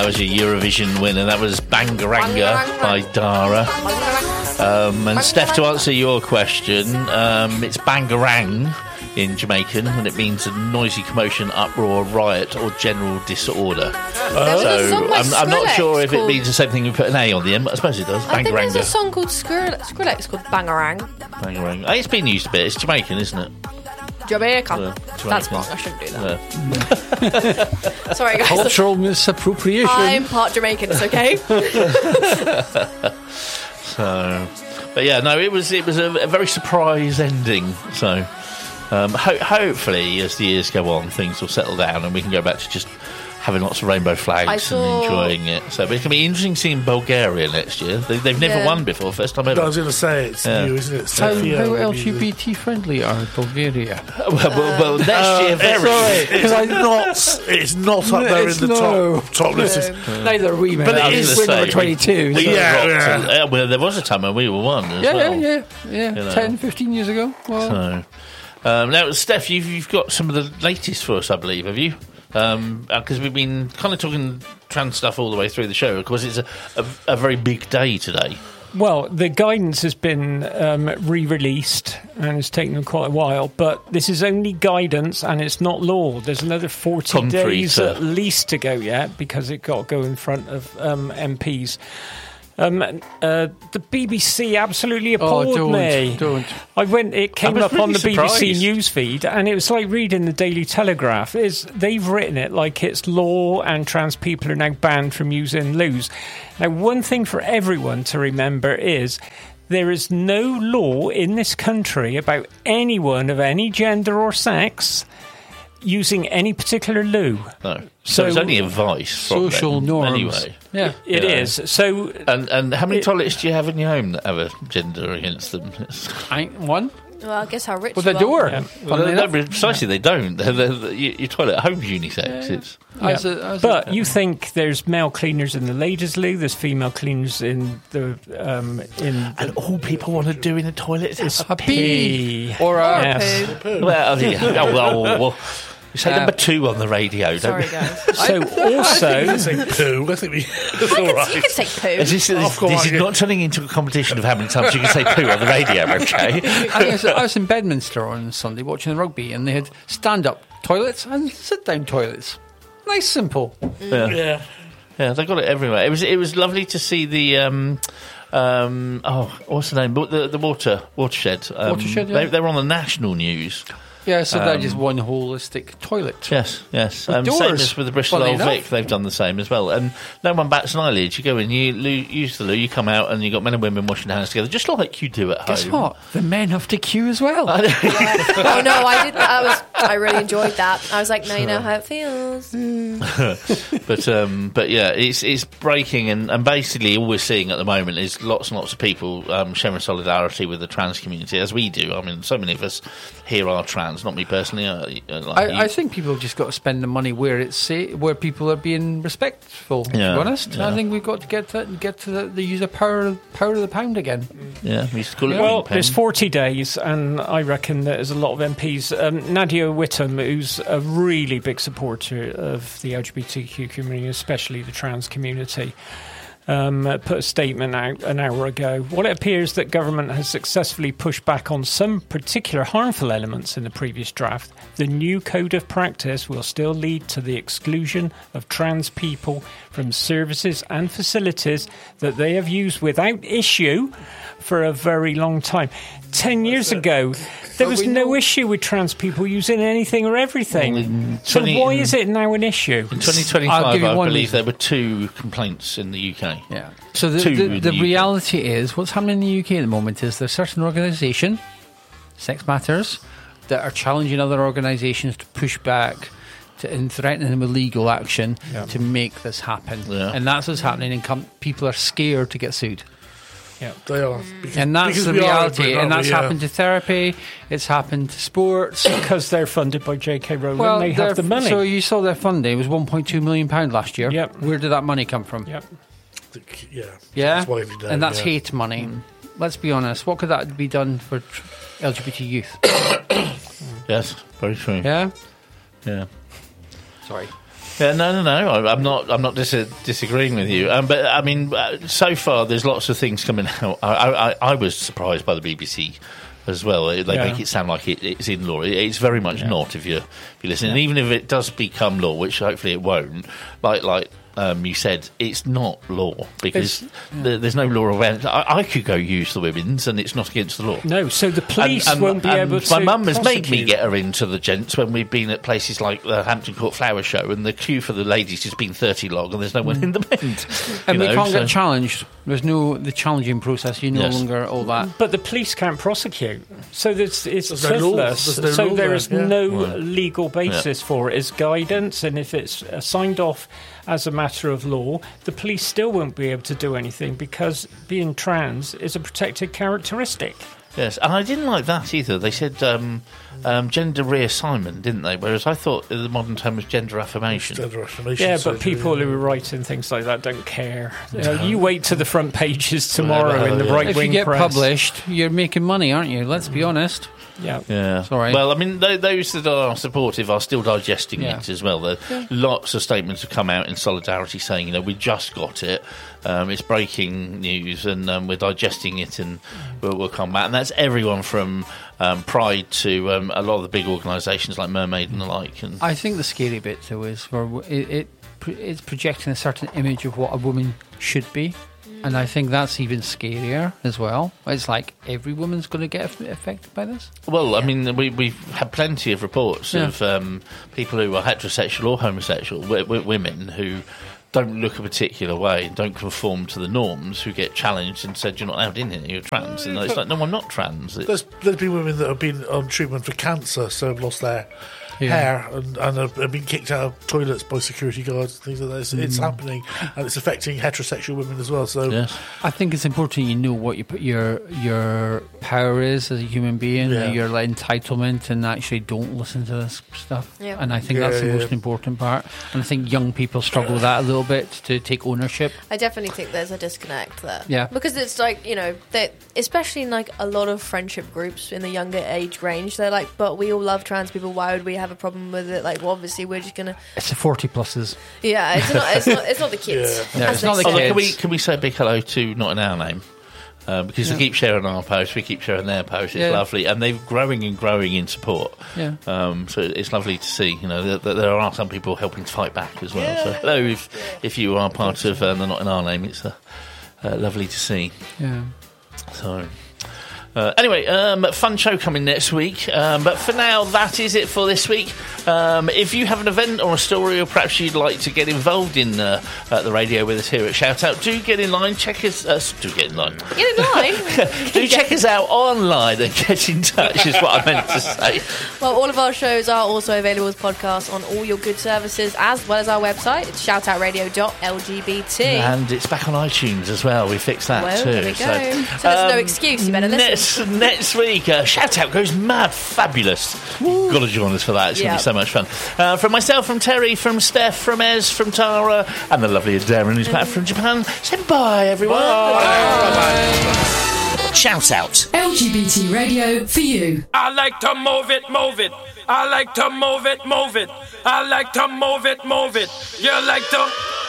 that was your Eurovision winner. That was Bangaranga by Dara. And Steph, to answer your question, it's Bangarang in Jamaican, and it means a noisy commotion, uproar, riot, or general disorder. So I'm not sure if it means the same thing. We put an A on the end, but I suppose it does. I think there's a Bangaranga. song called Skrillex called Bangarang. Bangarang. It's been used a bit. It's Jamaican, isn't it? Jamaica. That's wrong. I shouldn't do that. Sorry, guys. Cultural misappropriation. I'm part Jamaican. It's okay. So, but yeah, no, it was a very surprise ending. So, hopefully, as the years go on, things will settle down and we can go back to just having lots of rainbow flags and enjoying it. So, but it's going to be interesting seeing Bulgaria next year. They've never won before, first time ever. I was going to say, it's new, isn't it? How LGBT friendly are Bulgaria? Well, next year, very. It's not up there in the top list. Neither are we, man. But it is number 22. Well, there was a time when we were one as well. Yeah. 10, 15 years ago. Well. So, now, Steph, you've got some of the latest for us, I believe, have you? Because we've been kind of talking trans stuff all the way through the show. Of course, it's a very big day today. Well, the guidance has been re-released and it's taken them quite a while, but this is only guidance and it's not law. There's another 40 days at least to go yet because it got to go in front of MPs. The BBC absolutely appalled me. It came up on the BBC news feed, and it was like reading the Daily Telegraph. They've written it like it's law, and trans people are now banned from using loos. Now, one thing for everyone to remember is there is no law in this country about anyone of any gender or sex using any particular loo. No. So it's only advice. Social norms. Anyway. Yeah, it is. So, and how many toilets do you have in your home that have a gender against them? Ain't one. Well, I guess how rich Well, they do. Precisely, they don't. Your toilet at home's unisex. But you think there's male cleaners in the ladies' loo, there's female cleaners in the... and all people want to do in the toilet is a pee. Or a... Yes. Well, you say number 2 on the radio, don't Sorry, we? guys. So also... I think you say poo. I think that's all right. You can say poo. This is not turning into a competition of how many times you can say poo on the radio, okay? I was in Bedminster on Sunday watching the rugby, and they had stand-up toilets and sit-down toilets. Nice, simple. Yeah, they got it everywhere. It was lovely to see the... what's the name? The watershed. Watershed, yeah. They were on the national news. Yeah, so they're just one holistic toilet. Yes. Same doors. as with the Bristol Old Vic, they've done the same as well. And no one bats an eyelid. You go in, you use the loo, you come out, and you've got men and women washing their hands together, just like you do at home. Guess what? The men have to queue as well. Oh, no, I didn't. I really enjoyed that. I was like, now you know how it feels. But yeah, it's breaking, and basically all we're seeing at the moment is lots and lots of people showing solidarity with the trans community, as we do. I mean, so many of us here are trans. Not me personally. I think people have just got to spend the money where where people are being respectful. To be honest, I think we've got to get to the use of power of the pound again. Yeah, we used to call it. Well, there's 40 days, and I reckon that there's a lot of MPs. Nadia Whittome, who's a really big supporter of the LGBTQ community, especially the trans community, put a statement out an hour ago. While it appears that government has successfully pushed back on some particular harmful elements in the previous draft, the new code of practice will still lead to the exclusion of trans people from services and facilities that they have used without issue for a very long time. 10 years ago, there was no issue with trans people using anything or everything. So why is it now an issue? In 2025, I believe there were 2 complaints in the UK. Yeah. So the reality is, what's happening in the UK at the moment is there's a certain organisation, Sex Matters, that are challenging other organisations to push back and threatening them with legal action to make this happen. Yeah. And that's what's happening, and people are scared to get sued. Yeah, they are. And that's the reality. And that's happened to therapy. It's happened to sports. Because they're funded by J.K. Rowling. They have the money. So you saw their funding. It was £1.2 million last year. Yep. Where did that money come from? Yep. Yeah? And that's hate money. Let's be honest. What could that be done for LGBT youth? Yes, very true. Yeah? Yeah. Sorry. No. I'm not disagreeing with you. But I mean, so far there's lots of things coming out. I was surprised by the BBC as well. They make it sound like it's in law. It's very much not if you listen. And even if it does become law, which hopefully it won't, like you said, it's not law because there's no law around. I could go use the women's and it's not against the law. No, so the police won't be able to. My mum has prosecute. made me get her into the gents when we've been at places like the Hampton Court Flower Show, and the queue for the ladies has been 30 long, and there's no one in the bend. And we can't get challenged. There's the challenging process. You no longer all that. But the police can't prosecute, so it's toothless. There is no legal basis for it. It's guidance, and if it's signed off as a matter of law, the police still won't be able to do anything because being trans is a protected characteristic. Yes, and I didn't like that either. They said gender reassignment, didn't they? Whereas I thought the modern term was gender affirmation. Yeah, but people who are writing things like that don't care. You wait to the front pages tomorrow in the right-wing press. If you get published, you're making money, aren't you? Let's be honest. Yeah. Sorry. Well, I mean, those that are supportive are still digesting it as well. Lots of statements have come out in solidarity saying, we just got it. It's breaking news, and we're digesting it, and we'll come back. And that's everyone from Pride to a lot of the big organisations like Mermaid and the like. And I think the scary bit, though, is it's projecting a certain image of what a woman should be. And I think that's even scarier as well. It's like every woman's going to get affected by this. Well, I mean, we've had plenty of reports of people who are heterosexual or homosexual, women who don't look a particular way and don't conform to the norms, who get challenged and said, you're not allowed in here, you're trans. And it's like, no, I'm not trans. There's been women that have been on treatment for cancer, so have lost their hair and have been kicked out of toilets by security guards and things like that. It's happening, and it's affecting heterosexual women as well. So I think it's important you know what your power is as a human being, your entitlement, and actually don't listen to this stuff. And I think that's the most important part. And I think young people struggle with that a little bit, to take ownership. I definitely think there's a disconnect there. Yeah, because it's like, that especially in like a lot of friendship groups in the younger age range, they're like, but we all love trans people, why would we have a problem with it? Like, well, obviously we're just gonna. It's the 40+. Yeah, it's not the kids. No, it's not the kids. Can we say a big hello to Not in Our Name? Because they keep sharing our posts, we keep sharing their posts. It's lovely, and they're growing and growing in support. So it's lovely to see. That there are some people helping to fight back as well. So hello, if you are part of the Not in Our Name, it's lovely to see. Yeah. So. Anyway, fun show coming next week. But for now, that is it for this week. If you have an event or a story, or perhaps you'd like to get involved in the radio with us here at Shout Out, do get in line. Check us. Do get in line. Get in line. Do check us out online and get in touch. Is what I meant to say. Well, all of our shows are also available as podcasts on all your good services, as well as our website. It's shoutoutradio.lgbt. And it's back on iTunes as well. We fixed that too. There we go. So there's no excuse. You better listen. Next week, Shout Out goes mad fabulous. You've got to join us for that. It's going to be so much fun. From myself, from Terry, from Steph, from Ez, from Tara, and the lovely Darren who's back from Japan. Say bye, everyone. Bye. Shout Out. LGBT radio for you. I like to move it, move it. I like to move it, move it. I like to move it, move it. You like to...